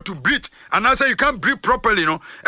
to breathe, and I say you can't breathe properly,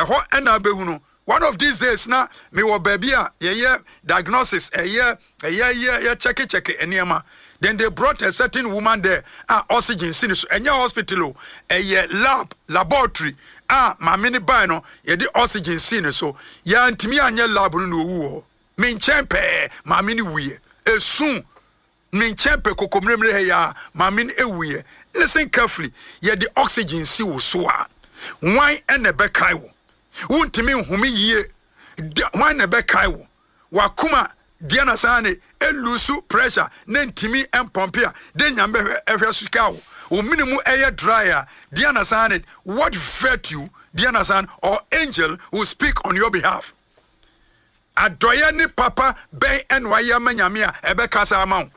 one of these days now, me wo baby diagnosis check enema. Then they brought a certain woman there, oxygen sin so enya hospital laboratory ma mini buy no ye the oxygen sin so ya ntimi anya lab no wu me nchempe ma mini wiye esun me nchempe kokomremre he ya ma mini ewuye. Listen carefully, ye the oxygen si wo so a why ene be kai wo wuntimi nhumi yie why ne be kai wo wakuma Diana Sane, elusu pressure, nentimi empompia, then yambe suka o minimum air dryer, Diana Sane, what virtue, Diana San or angel will speak on your behalf. Adoyani Papa, Bay and Wayamanyamia, Ebekasa amount.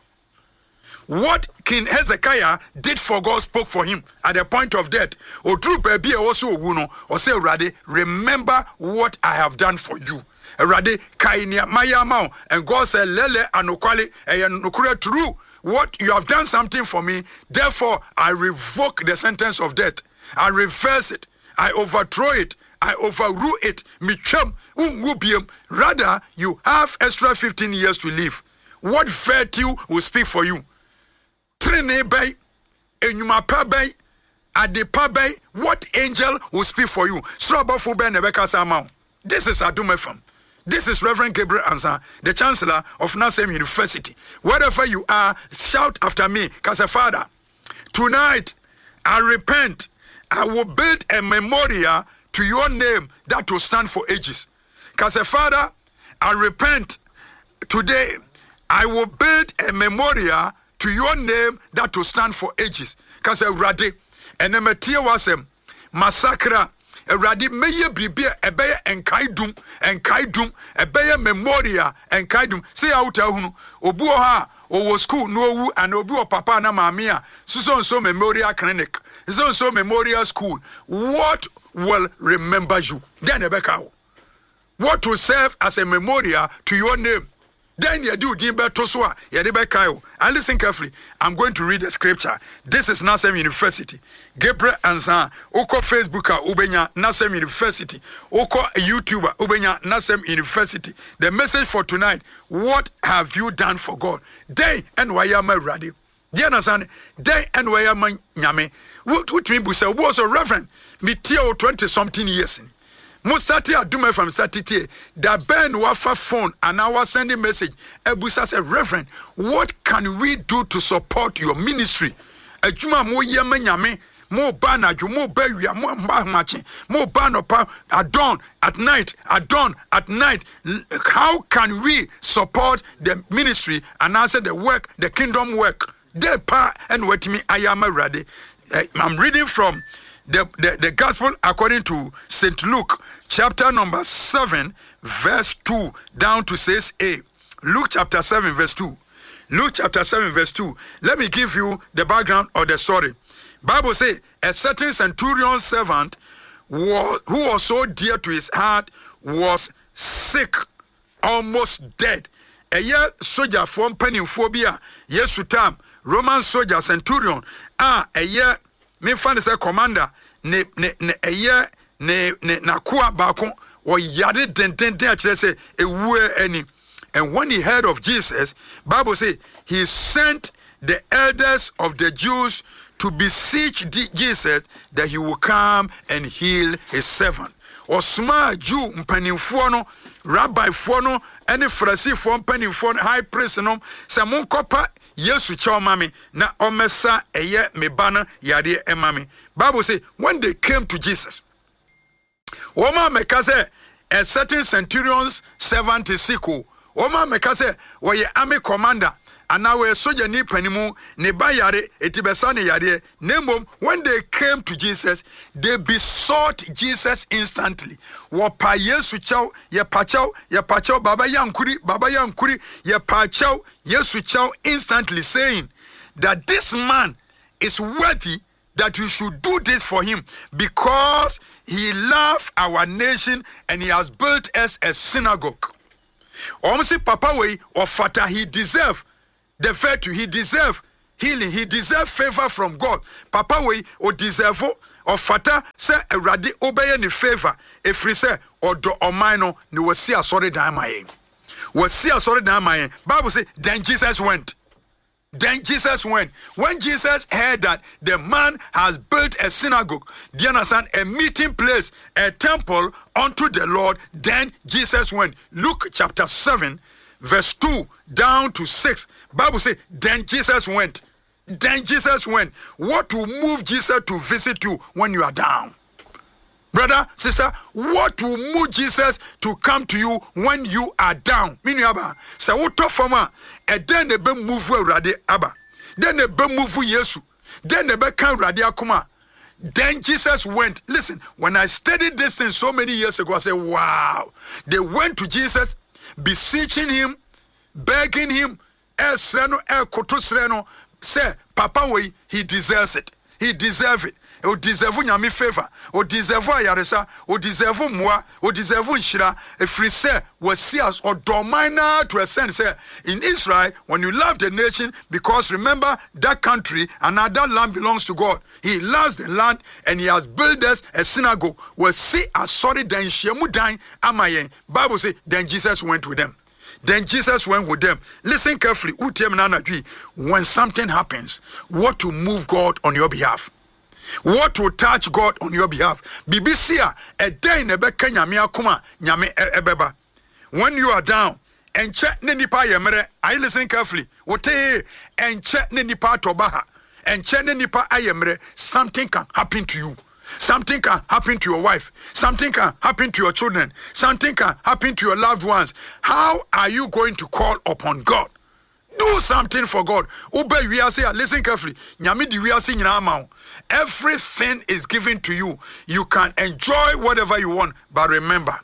What King Hezekiah did for God spoke for him at the point of death. O true baby also wuno, or say, Rade, remember what I have done for you. Rade kainia mayamao, and God said lele anokwale nukure true. What you have done something for me, therefore I revoke the sentence of death. I reverse it. I overthrow it. I overrule it. Michem ungubium. Rather, you have extra 15 years to live. What virtue will speak for you? Trine bay, enyuma pa bay, adepa bay. What angel will speak for you? Srobo fube nebeka samao. This is Adumefam. This is Reverend Gabriel Ansa, the Chancellor of Nasem University. Wherever you are, shout after me, because Father, tonight I repent. I will build a memorial to your name that will stand for ages. Because Father, I repent. Today I will build a memorial to your name that will stand for ages. Because Rade, and wasem massacre. Radi meye bribia ebeye enkaidum ebeye memoria enkaidum say out hunu obu ha owo school no wu and obi o papa na maame a so memorial clinic so memorial school. What will remember you? Then ebeka what will serve as a memorial to your name? Then you do dimbe toswa yedebeka. And listen carefully, I'm going to read the scripture. This is Nasem University. Gabriel Ansa, Oko Facebooker, Ubenya, Nasem University. Oko YouTuber, Ubenya, Nasem University. The message for tonight, what have you done for God? Day and Wayama Radi. Diana day and Wayama Nyame. What me busa was a reverend. Me 20 something years. Mustati adume from Satiti, the Ben wafa phone and I was sending message. Ebusa said, Reverend, what can we do to support your ministry? Ejuma mo yeme nyame, mo bana ju, mo bewia, mo machi, mo bano pa at dawn, at night, at dawn, at night. How can we support the ministry and answer the work, the kingdom work? De pa and what me ayama ready. I'm reading from the gospel according to St. Luke, chapter number 7, verse 2, down to 6a. Luke chapter 7, verse 2. Luke chapter 7, verse 2. Let me give you the background of the story. Bible says, a certain centurion servant who was so dear to his heart was sick, almost dead. A year soldier from Pennyphobia, yes to time, Roman soldier centurion, a year me find say commander ne kuwa bako or yade den actually say any. And when he heard of Jesus, Bible say he sent the elders of the Jews to beseech Jesus that he will come and heal his servant. Or small Jew mpanimfo no, rabbi fo no, any Pharisee fo mpanimfo high priest no, say mon kopa Yesu chaw mami na omesa eye mebana yade emami. Bible say when they came to Jesus, Oma mekase a certain centurion's servant is sick. Oma mekase woye army commander and now a soldier ni panimu ne bayare etibesa ne yade. Nemom when they came to Jesus, they besought Jesus instantly. Wapa Yesu chaw ye pachaw baba yankuri ye pachaw Yesu chaw instantly, saying that this man is worthy that you should do this for him because he loved our nation and he has built us a synagogue. Omsi papa way or fata he deserve the virtue, he deserve healing, he deserve favor from God. Papa way or deserve ɔfata sɛ Awurade obɛyɛ ne favor ɛfiri sɛ ɔdɔ ɔman no ne wasi asɔredan ma yɛn. Wasi asɔredan ma yɛn. Bible say then Jesus went. Then Jesus went. When Jesus heard that the man has built a synagogue, do you understand? A meeting place, a temple unto the Lord, then Jesus went. Luke chapter 7, verse 2 down to 6. Bible says, then Jesus went. Then Jesus went. What will move Jesus to visit you when you are down? Brother, sister, what will move Jesus to come to you when you are down? Meaning, Abba, say, what to forma? And then they be move Radi Abba. Then they be move Yesu. Then they be come Radi Akuma. Then Jesus went. Listen, when I studied this thing so many years ago, I said, wow. They went to Jesus, beseeching him, begging him, say, Papa, he deserves it. He deserves it. O deserve nyame favor, o deserve ayaresa, o deserve moa, o deserve nshira. Efiri se wasi as odomina to a sense in Israel when you love the nation, because remember that country and that land belongs to God. He loves the land and he has built us a synagogue. Wasi as sorry dan shemu dan amayen. Bible say then Jesus went with them. Then Jesus went with them. Listen carefully. When something happens, what will move God on your behalf? What will touch God on your behalf? BBC a day nebe nyame akuma nyame ebeba. When you are down, and check ne nipa yemere. Are you listening carefully? Wote and check ne nipa tobaha. And check ne nipa ayemere. Something can happen to you. Something can happen to your wife. Something can happen to your children. Something can happen to your loved ones. How are you going to call upon God? Do something for God. Listen carefully. Everything is given to you. You can enjoy whatever you want. But remember,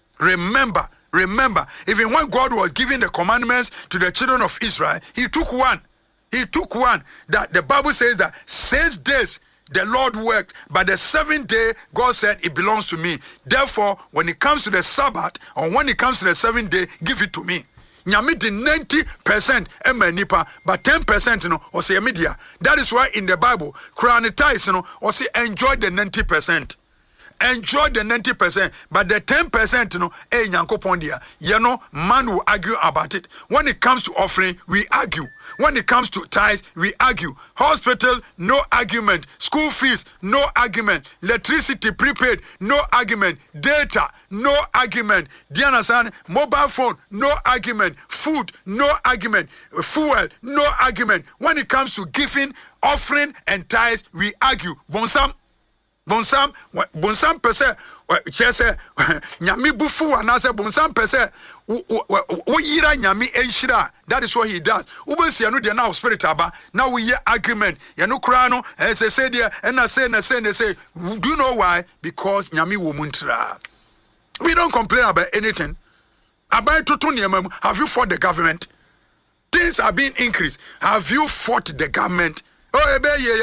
even when God was giving the commandments to the children of Israel, he took one. That the Bible says that 6 days the Lord worked, but the 7th day, God said, it belongs to me. Therefore, when it comes to the Sabbath, or when it comes to the 7th day, give it to me. Nyame di 90% nipa, but 10% no or say media. That is why in the Bible, Christians no or say enjoy the 90%. Enjoy the 90%, but the 10% no nyankopon dia. Man will argue about it. When it comes to offering, we argue. When it comes to tithes, we argue. Hospital, no argument. School fees, no argument. Electricity prepaid, no argument. Data, no argument. Diana-san, mobile phone, no argument. Food, no argument. Fuel, no argument. When it comes to giving, offering, and tithes, we argue. Bonsam pese chese nyami bufu anase bonsam pese wo yira nyami enhira. That is what he does. Ubesia no de na spirit aba na we argument ye no kra no say there and na say do you know why? Because nyami wo muntra. We don't complain about anything. About tutu niamam, have you fought the government? Things are being increased. Have you fought the government? Oh,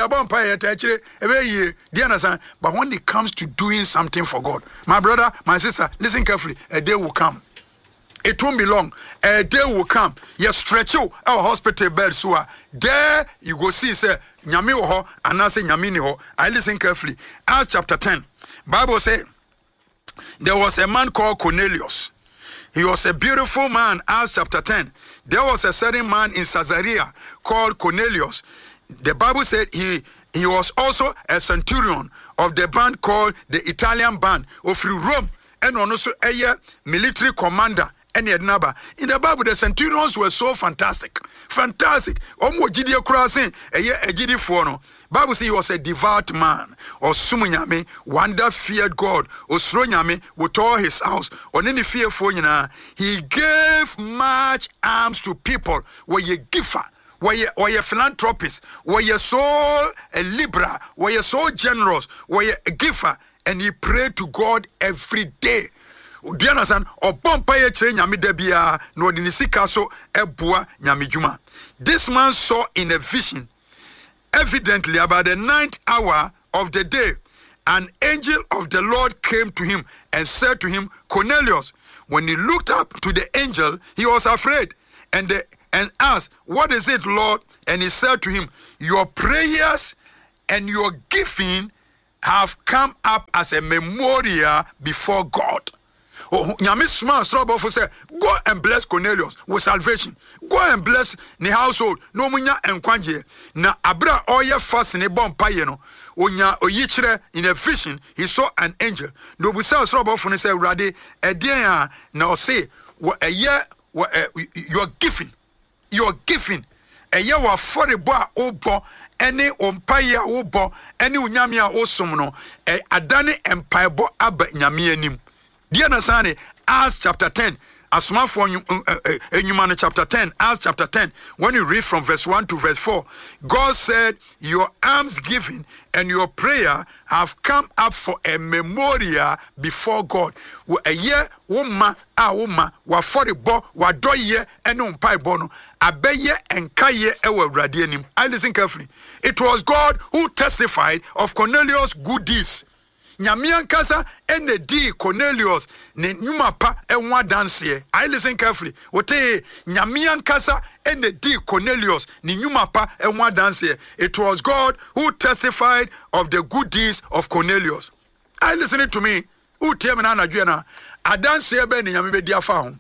but when it comes to doing something for God, my brother, my sister, listen carefully. A day will come. It won't be long. A day will come. You stretch you our hospital bed, so there you go see say nyami ho and I say nyami ni ho. I listen carefully. Acts chapter 10. Bible say there was a man called Cornelius. He was a beautiful man. Acts chapter 10. There was a certain man in Caesarea called Cornelius. The Bible said he was also a centurion of the band called the Italian band of Rome, and also a military commander. In the Bible, the centurions were so fantastic. Bible says he was a devout man, or sumunyame, one that feared God, or sronyame, with all his house, or any fear for he gave much alms to people, where you giver. Were you philanthropist? Were you so liberal? Were you so generous? Were you a giver? And he prayed to God every day. Do you understand? This man saw in a vision, evidently about the 9th hour of the day, an angel of the Lord came to him and said to him, Cornelius. When he looked up to the angel, he was afraid and asked, what is it, Lord? And he said to him, your prayers and your giving have come up as a memorial before God. Oh, nyame sma strabo for say go and bless Cornelius with salvation. Go and bless the household. No munya enkwanje na abra oye fast ne bompaye no. Onya oyichire in a vision he saw an angel. No busa strabo for say rade edian na say a year you're giving. A year wa for the boy obo any ompaye obo any unyame a osom no adane empire bo aba nyame anim. Dear Nasani, Acts chapter 10, Asma for Enyumane chapter 10, Acts chapter 10, when you read from verse 1 to verse 4, God said, your alms giving and your prayer have come up for a memorial before God. A year, woma, wa for the bo, wa doye, and umpai bono, abeye and kaye ewe radianim. I listen carefully. It was God who testified of Cornelius' good deeds. Nyamian kasa ene di Cornelius ne nyuma pa enwa danse. I listen carefully. Wote nyamian kasa ene di Cornelius ne nyuma pa enwa danse. It was God who testified of the good deeds of Cornelius. I listen to me. Utie me na anadwe na adanse be ne nyame be di afa ho.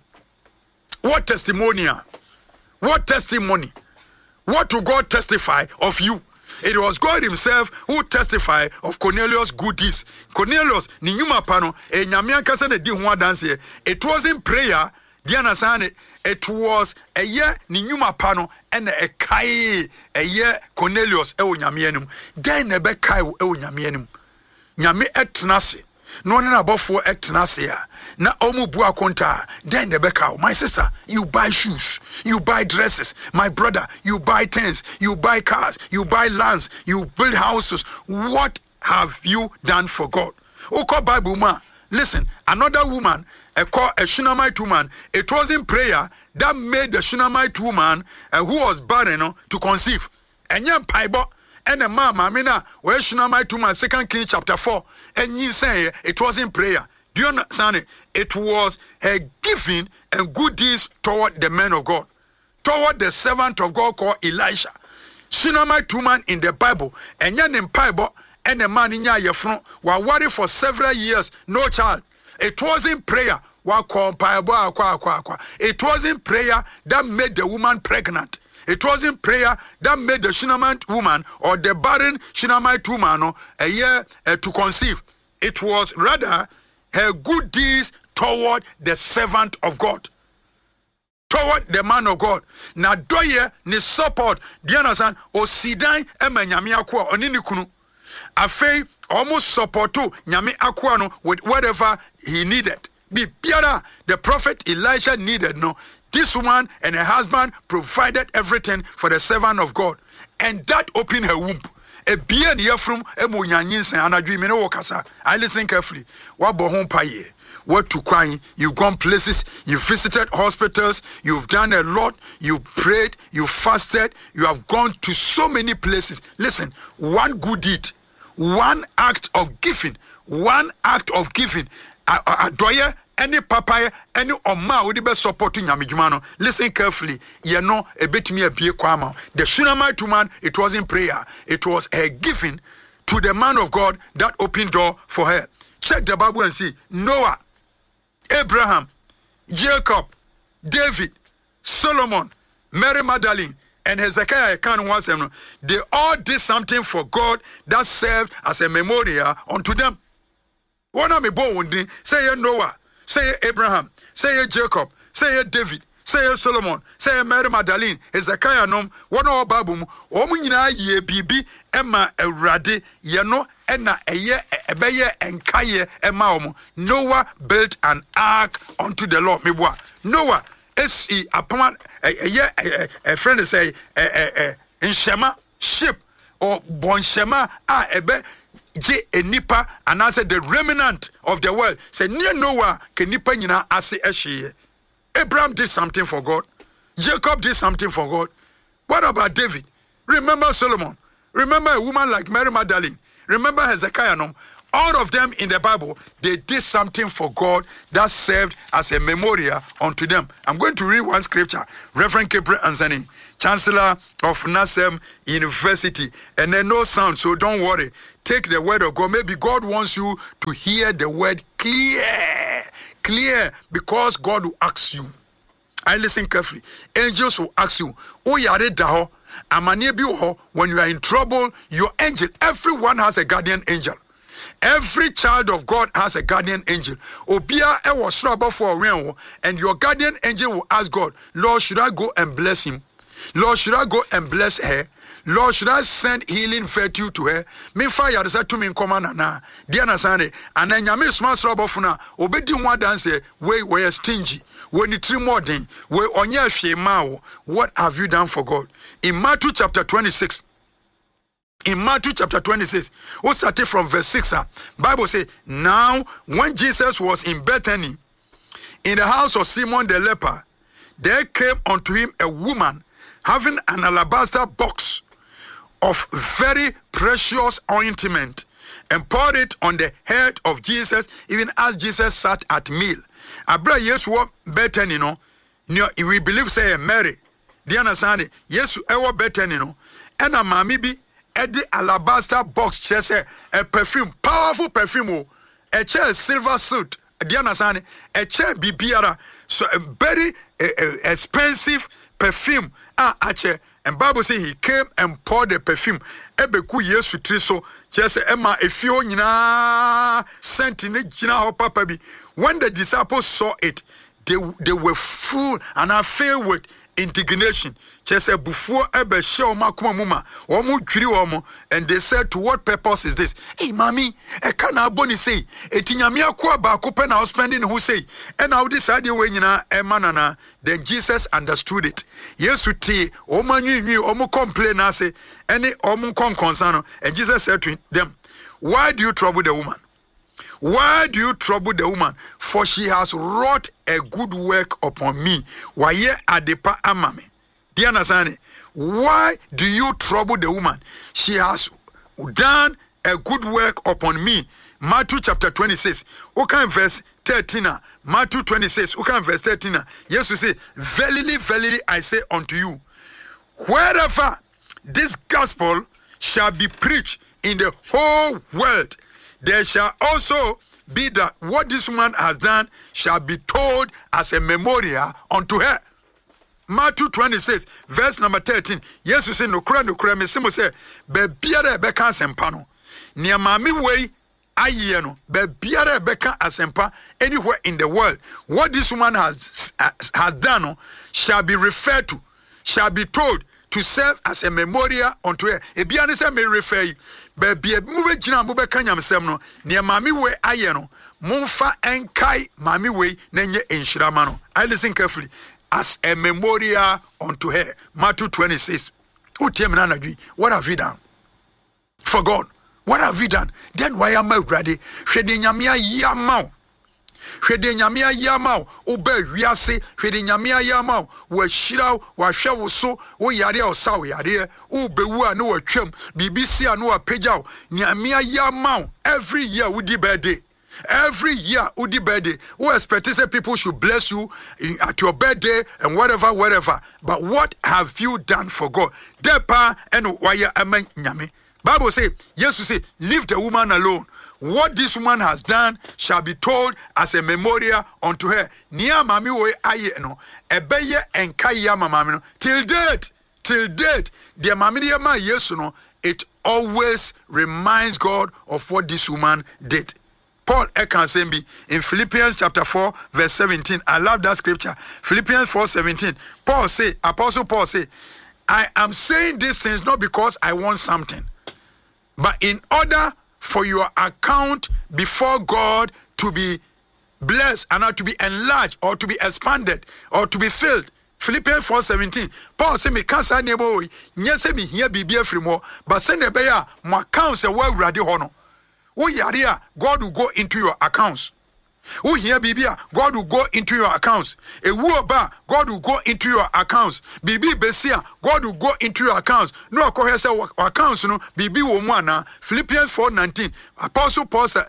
What testimonial? What testimony? What will God testify of you? It was God himself who testified of Cornelius' good deeds. Cornelius, ni nyuma pano, nyame ankasa ne di ho adanse. It wasn't prayer, diana sane. It was a year ni nyuma pano and a kai a year Cornelius e nyame anum. Den ne be kai e nyame anum. Nyame etnase. No one above for etnasia. Na omu bua konta. Then the beka. My sister, you buy shoes, you buy dresses. My brother, you buy tents, you buy cars, you buy lands, you build houses. What have you done for God? Oko Bible man. Listen, another woman, a Shunammite woman. It wasn't prayer that made the Shunammite woman who was barren to conceive. And yet, Bible. And the mama, where Shunammite woman, 2 Kings chapter 4, and you say it wasn't prayer. Do you understand it? It was her giving and good deeds toward the man of God, toward the servant of God called Elisha. Shunammite woman in the Bible, and yan in Bible, and the man in Yafron were worried for several years, no child. It wasn't prayer. It wasn't prayer that made the woman pregnant. It wasn't prayer that made the Shunammite woman or the barren Shunammite woman a year to conceive. It was rather her good deeds toward the servant of God, toward the man of God. Na doye ni support dianasan o sidan ema nyame akwa onini kunu. Afei almost supporto nyame akwa no with whatever he needed. Be biara the prophet Elisha needed no. This woman and her husband provided everything for the servant of God. And that opened her womb. A bien yefrum emunyanyin anadwi me no kasa. I listen carefully. What bohon paye? What to crying? You've gone places, you visited hospitals, you've done a lot, you prayed, you fasted, you have gone to so many places. Listen, one good deed, one act of giving, adoye any papaya, any oma would be supporting Yamijumano. Listen carefully. You know, a bit me a beer kwama. The Shunammite woman, it wasn't prayer. It was a giving to the man of God that opened door for her. Check the Bible and see. Noah, Abraham, Jacob, David, Solomon, Mary Magdalene, and Hezekiah, they all did something for God that served as a memorial unto them. One of me born say Noah, say Abraham, say Jacob, say David, say Solomon, say Mary Magdalene, Hezekiah nom, one of Babum, Omunina ye bibi, Emma Erade, Yano, Enna Eye, Ebeye, and Kaye, Emma. Noah built an ark unto the Lord. Noah, S.E. upon a friend say, in Shema, ship, or Bon Shema, Ebe. Je enipa and answer the remnant of the world. Say near Noah ke nipa nyina ase ehye. Abraham did something for God. Jacob did something for God. What about David? Remember Solomon. Remember a woman like Mary Magdalene. Remember Hezekiah. All of them in the Bible, they did something for God that served as a memorial unto them. I'm going to read one scripture. Reverend Gabriel Anzani, Chancellor of Nasem University. And then no sound, so don't worry. take the word of God. Maybe God wants you to hear the word clear, because God will ask you. I listen carefully. Angels will ask you, oh yare daho, amane bi ho. When you are in trouble, your angel, everyone has a guardian angel. Every child of God has a guardian angel. Obia ewo srabo for realm, and your guardian angel will ask God, Lord, should I go and bless him? Lord, should I go and bless her? Lord, should I send healing virtue to her? Me fire said to me in command na. Diana Sane, and then Yami small slobofuna, obedi one dance, we stingy. When you three more thing, we onya shemao. What have you done for God? In Matthew chapter 26. In Matthew chapter 26, we started from verse 6. Bible says, now when Jesus was in Bethany, in the house of Simon the leper, there came unto him a woman having an alabaster box of very precious ointment, and poured it on the head of Jesus, even as Jesus sat at meal. Abra Yesu Bethany no, we believe say Mary. Do you understand it? Yesu ewo Bethany no, and a mami bi edi alabaster box chese a perfume, powerful perfume, a chair silver suit. Do you understand it? A chair bibiara, so a very expensive perfume. Ache. And Bible says he came and poured the perfume. Ebeku Yesu triso. Just Emma efio nyina sentine jina ho papa bi. When the disciples saw it, they were full and are filled with indignation. Just a before ebe show makuma muma. Omu jiri omo. And they said, to what purpose is this? Hey, mommy, e kana boni say, etinyamia kwa ba kupe na spending who say, and now decide we nyina e manana. Then Jesus understood it. Yesu ti omu nyi omu complain ase, any omu concern. And Jesus said to them, why do you trouble the woman? Why do you trouble the woman? For she has wrought a good work upon me. Why ye adepa amame? Do you understand it? Why do you trouble the woman? She has done a good work upon me. Matthew chapter 26. Okay, verse 13. Matthew 26. Okay, verse 13. Yes, we say, verily, verily, I say unto you, wherever this gospel shall be preached in the whole world, there shall also be that what this woman has done shall be told as a memorial unto her. Matthew 26, verse number 13. Yes, you say, no kura, me simo say, bebiare beka asempa no. Ni amami way aye no, bebiare beka asempa anywhere in the world. What this woman has done no, shall be referred to, shall be told to serve as a memorial unto her. Ebiane se me refer you. Baby, move jina mube kanyam sem no. Ni mami we aye no. Mumfa enkai mami we nenye enshirama no. I listen carefully. As a memorial unto her. Matthew 26. What have you done for God? What have you done? Then why am I ready? Shede nyamia yamao. Shede nyamia yamao. Ube wiase. Shede nyamia yamao. We shirao. Wa shewo so. O yare o sa o yare. Ube ua no wa chem. BBC no wa pejao. Nyamia yamao. Every year we di birthday. Every year, Udi birthday, who expect say people should bless you at your birthday and whatever. But what have you done for God? Depa and waya amen nyame. Bible say, yes, you say, leave the woman alone. What this woman has done shall be told as a memorial unto her. Nia mami we aye no, ebeye enkaya mama no. Till date, the mami ma yesu no. It always reminds God of what this woman did. Paul Ekansembi in Philippians chapter 4 verse 17. I love that scripture. Philippians 4:17. Apostle Paul say, I am saying these things not because I want something, but in order for your account before God to be blessed and not to be enlarged or to be expanded or to be filled. Philippians 4:17. Paul say me cancer nebo nyese me here bibia frimo, but send a beya mo account se wa urade ho no. Who yaria, God will go into your accounts. Who here bibia, God will go into your accounts. A wuoba, God will go into your accounts. Bibi besia, God will go into your accounts. No akohe say accounts no bibi wo mu ana. Philippians 4:19. Apostle Paul said,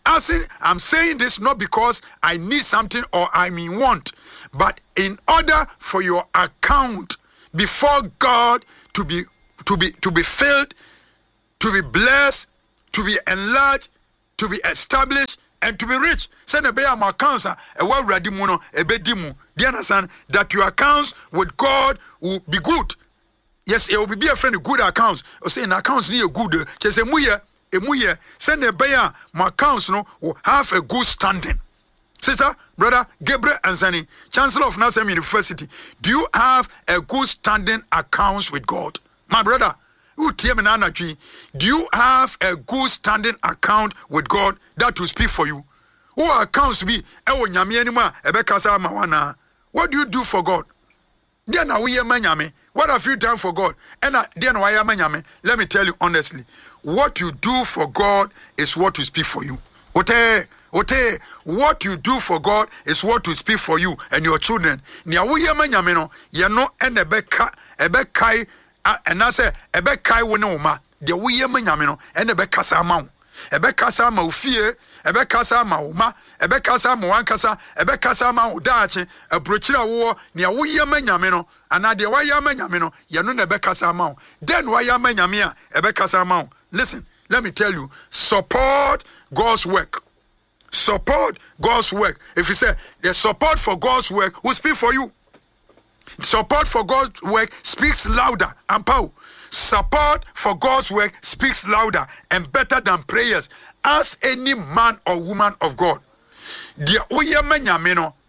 I'm saying this not because I need something or I mean want, but in order for your account before God to be filled, to be blessed, to be enlarged, to be established, and to be rich. Send a bear my accounts a well ready muno a bedimu. Do you understand that your accounts with God will be good? Yes, it will be a friend of good accounts. Or saying accounts need a good. Just a muye. Send a bear my accounts no will have a good standing. Sister, brother, Gabriel Anzani, Chancellor of Nassau University, do you have a good standing accounts with God? My brother, do you have a good standing account with God that will speak for you? Who accounts be? What do you do for God? What have you done for God? Let me tell you honestly, what you do for God is what will speak for you. What you do for God is what will speak for you and your children. And I say, ebe kai wonoma, de wuye manyame no, ene be kasa ma wo. Ebe kasa ma ofie, ebe kasa ma uma, ebe kasa ma wankasa, ebe kasa ma udaache, abrochira wo, ne wuye manyame no, ana de waya manyame no, ye no ebe kasa ma wo. Then waya manyame a, ebe kasa ma wo. Listen, let me tell you, support God's work. Support God's work. If you say, the support for God's work will speak for you. Support for God's work speaks louder and power. Support for God's work speaks louder and better than prayers. Ask any man or woman of God. The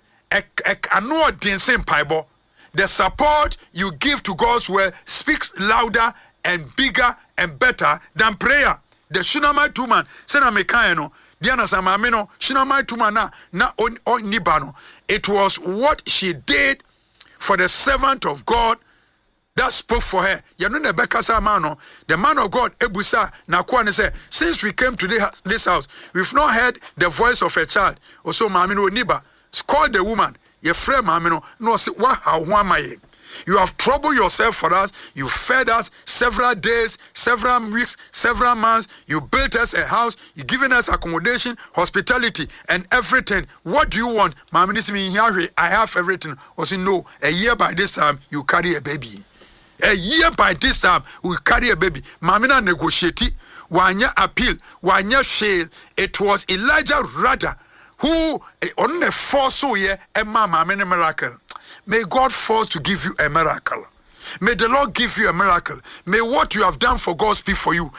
support you give to God's work speaks louder and bigger and better than prayer. The Shunammite woman, Sena Mekano, Diana Samameno, Shunammite woman na onibano. It was what she did for the servant of God that spoke for her. The man of God, Ebusa, Nakwane said, since we came to this house, we've not heard the voice of a child. Also, Mamino Niba, call the woman, your friend Mamino, no, say, what, how am I? You have troubled yourself for us. You fed us several days, several weeks, several months. You built us a house. You given us accommodation, hospitality, and everything. What do you want? I have everything. I say, no, a year by this time, you carry a baby. A year by this time, we carry a baby. Mamina negotiate. Wanya appeal. Wanya fail. It was Elijah rather who on the force so yeah, and mama miracle. May God force to give you a miracle. May the Lord give you a miracle. May what you have done for God speak for you.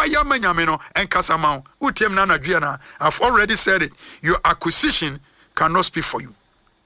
I've already said it. Your acquisition cannot speak for you.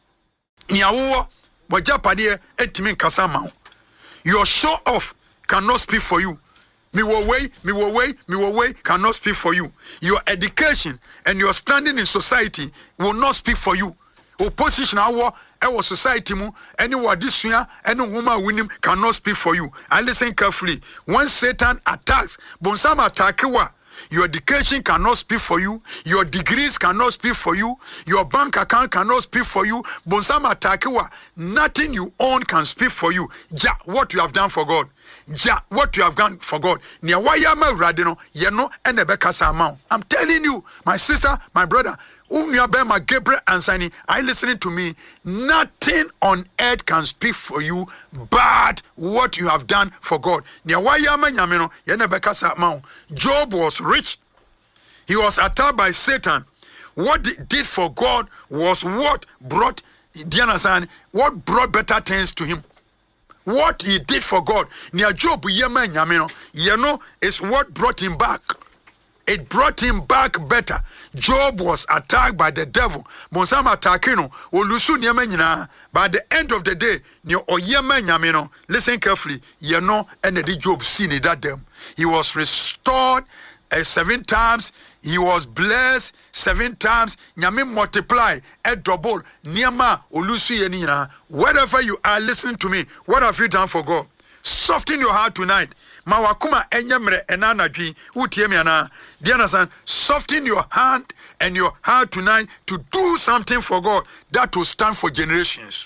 Your show off cannot speak for you. Me will wait cannot speak for you. Your education and your standing in society will not speak for you. Opposition our society mu any wadisua any woman winning cannot speak for you. And listen carefully. When Satan attacks, bonsam attack your education cannot speak for you. Your degrees cannot speak for you. Your bank account cannot speak for you. Bonsam attack nothing you own can speak for you. Ja, what you have done for God. Ja, what you have done for God. I'm telling you, my sister, my brother, Gabriel Anzani, are you listening to me? Nothing on earth can speak for you but what you have done for God. Job was rich. He was attacked by Satan. What he did for God was what brought better things to him. What he did for God, Job is what brought him back. It brought him back better. Job was attacked by the devil. By the end of the day, listen carefully. And Job seen it that them. He was restored 7 times. He was blessed 7 times. Nyame multiply and double. Wherever you are listening to me, what have you done for God? Soften your heart tonight. Mawakuma enyemre enanadwi utiemiana. Do you understand? Soften your hand and your heart tonight to do something for God that will stand for generations.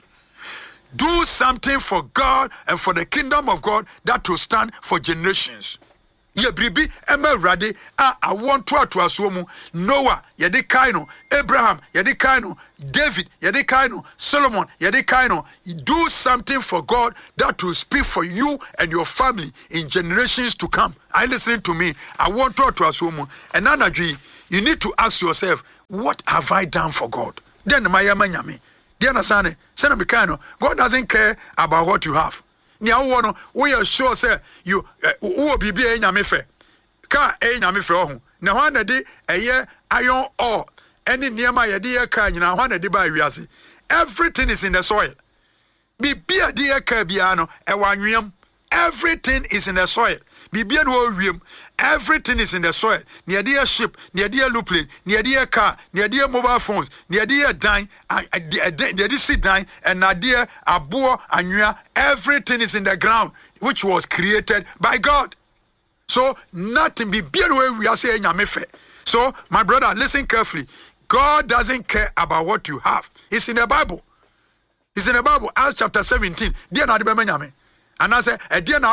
Do something for God and for the kingdom of God that will stand for generations. ye bribi ema Awurade a want to asuomu. Noah yede kaino, Abraham yede kaino, David yede kaino, Solomon yede kaino. Do something for God that will speak for you and your family in generations to come. Are you listening to me? I want to asuomu. And Anadri, you need to ask yourself, what have I done for God? Then my nyame. Do you understand? God doesn't care about what you have. We are sure say you who be nyame fe. Ka nyame fe ho. Na ho na de iron ore. Any niema ye de ka nyina ho na de ba wiase. Everything is in the soil. Bibia de ka bia no e wanwem. Everything is in the soil. Bibia no wiem. Everything is in the soil. Near dear ship, near dear looplet, near dear car, near dear mobile phones, near dear dine, near dear sit dine, and nadia abo anua. Everything is in the ground, which was created by God. So nothing be where we are saying yamefe. So my brother, listen carefully. God doesn't care about what you have. It's in the Bible. It's in the Bible. Acts chapter 17. Dear Nadibeme. And I say,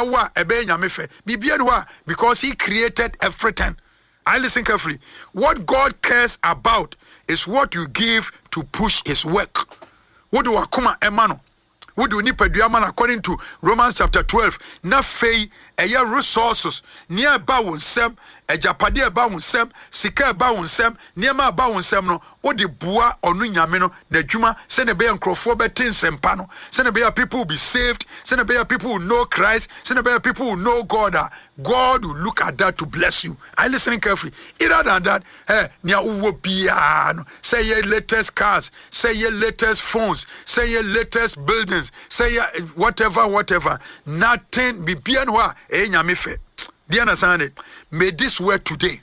because he created everything. I listen carefully. What God cares about is what you give to push his work. What do akuma emano? What do nipa duaman according to Romans chapter 12? Na fei eya resources near bawunsem, ejapade bawunsem, sika bawunsem, niema bawunsem no, o de bua onu nyame no, na dwuma se ne be nkrofo beti nsempa no, se ne be people will be saved, se ne be people will know Christ, se ne be people will know God. God will look at that to bless you. I listening carefully. Either than that, nia uwo piano, say your latest cars, say your latest phones, say your latest buildings, say your whatever. Nothing be piano. Do you understand it? May this word today,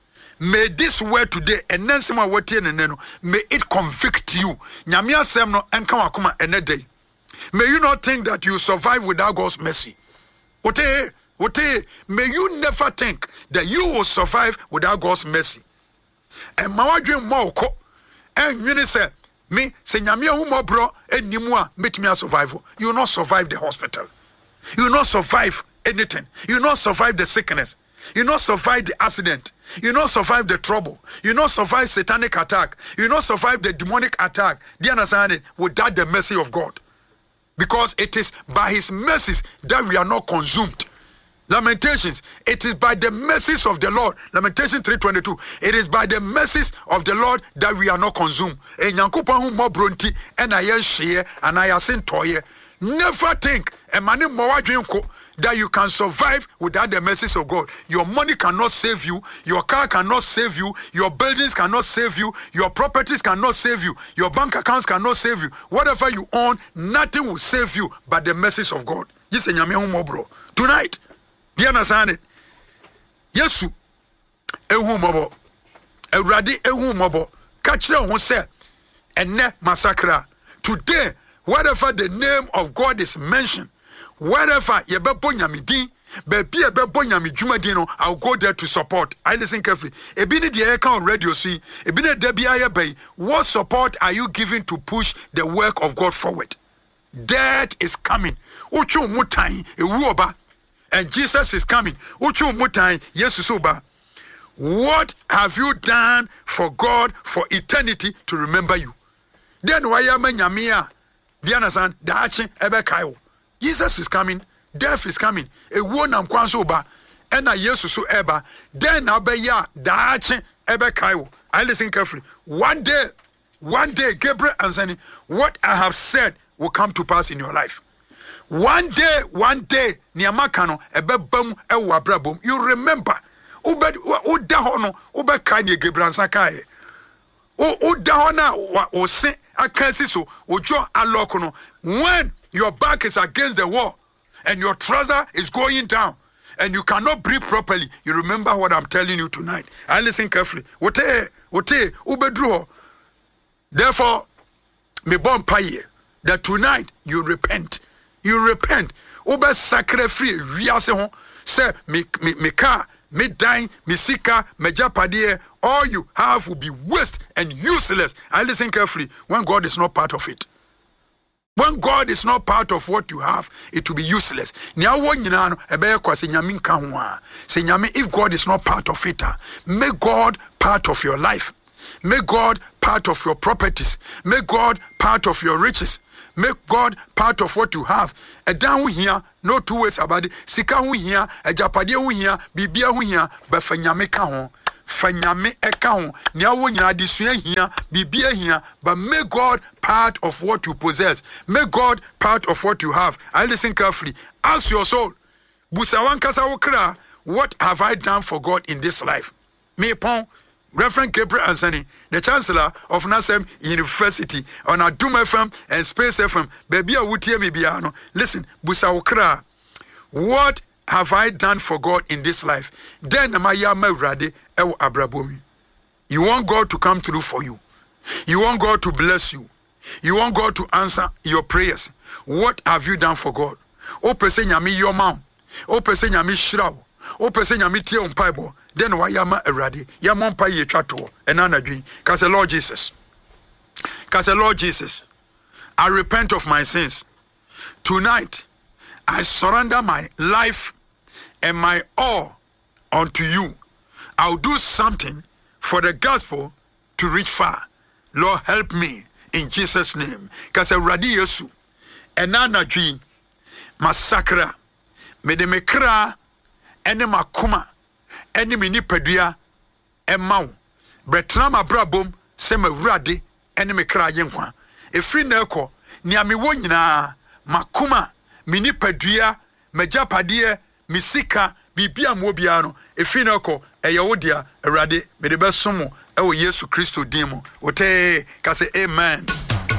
and then some what may it convict you. Nyamia semno enka wakuma enede. May you not think that you survive without God's mercy. May you never think that you will survive without God's mercy. And mawadwe moko and you say me say nyamia humo bro enimua metimi survival. You will not survive the hospital. You will not survive anything. You will not survive the sickness. You will not survive the accident. You will not survive the trouble. You will not survive satanic attack. You will not survive the demonic attack. Do you understand it? Without the mercy of God. Because it is by his mercies that we are not consumed. Lamentations, it is by the mercies of the Lord. Lamentation 3:22. It is by the mercies of the Lord that we are not consumed. Never think that you can survive without the mercies of God. Your money cannot save you. Your car cannot save you. Your buildings cannot save you. Your properties cannot save you. Your bank accounts cannot save you. Whatever you own, nothing will save you but the mercies of God. Tonight, do you understand it? Yesu, ehu mobo, Ewurade ehu mobo. Kachire ho se, ene massacre. Today, whatever the name of God is mentioned, wherever yebebo nyamidin, bebi yebebo nyamidwumadin no, I'll go there to support. I listen carefully. Ebini the air on radio see, ebini debi ayebay. What support are you giving to push the work of God forward? Death is coming. Uchu mutai ewuoba. And Jesus is coming. Uchu mutai Yesusuba. What have you done for God for eternity to remember you? Then why am I nyamia? Do you understand? Dachi ebe kayo. Jesus is coming. Death is coming. E wonam kwanso ba. Ena Yesusu eba. Then abeya dachi ebe kayo. I listen carefully. One day, Gabriel answered, what I have said will come to pass in your life. One day, niamakano ebe bam ewa brabum. You remember. Ube dahono ube kanye Gabriel ansakaye. Udahona o se akasiso ojo alokono. When your back is against the wall and your trouser is going down and you cannot breathe properly, you remember what I'm telling you tonight. I listen carefully. Wote ubedruho. Therefore, me bon paye that tonight you repent. You repent. Ube sacre free. Riase hon. Say me car, me dying, me sika, me japadier. All you have will be waste and useless. I listen carefully when God is not part of it. When God is not part of what you have, it will be useless. If God is not part of it, make God part of your life. Make God part of your properties. Make God part of your riches. Make God part of what you have. And down here, no two ways about it. Sika here, a Japadia here, Bibia here, but Fanyame Kahon. Fanyame Ekahon. Niawunya disue here, Bibia here, but make God part of what you possess. Make God part of what you have. I listen carefully. Ask your soul. Busawan kasa wokra, what have I done for God in this life? Me pon. Reverend Gabriel Anthony, the Chancellor of Nasem University on Adum FM and Space FM. Baby, I would hear me biano. Listen, Busa Okra, what have I done for God in this life? Then Maya Mevrade El Abrabomi. You want God to come through for you. You want God to bless you. You want God to answer your prayers. What have you done for God? O pese nyami your mom. O pese nyami shraw. O pese nyami tie umpaibo. Then why yama eradi? Yamon ye chato and anadri. Cause Lord Jesus. Cause Lord Jesus. I repent of my sins. Tonight, I surrender my life and my all unto you. I'll do something for the gospel to reach far. Lord, help me in Jesus' name. Cause Radi Yesu and anadri massacre. Medemekra ene makuma. Ene mini pedua emau bretna mabrabom se mawurade ene me kra yenkwa efri na ekọ ni ame wo nyina makuma mini pedua majapade misika bibia mo bia no efri na ekọ eye wo dia awurade me de besomo e wo Yesu Kristo din mu wote ka se amen.